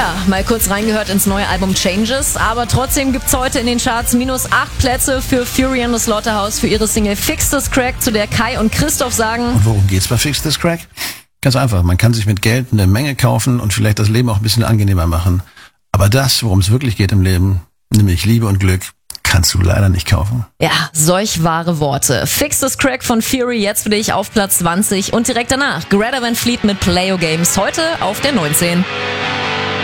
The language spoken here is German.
Ja, mal kurz reingehört ins neue Album Changes, aber trotzdem gibt's heute in den Charts -8 Plätze für Fury and the Slaughterhouse für ihre Single Fix This Crack, zu der Kai und Christoph sagen... Und worum geht's bei Fix This Crack? Ganz einfach, man kann sich mit Geld eine Menge kaufen und vielleicht das Leben auch ein bisschen angenehmer machen. Aber das, worum es wirklich geht im Leben, nämlich Liebe und Glück, kannst du leider nicht kaufen. Ja, solch wahre Worte. Fix This Crack von Fury jetzt für dich auf Platz 20 und direkt danach Greta Van Fleet mit Play Your Games, heute auf der 19.